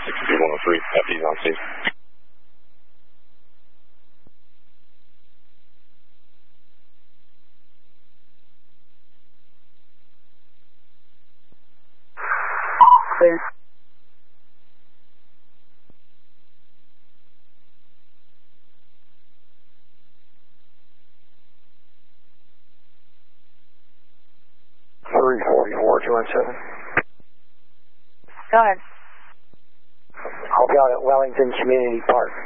62-103, FD's on scene. Clear. Go ahead. I'll be out at Wellington Community Park.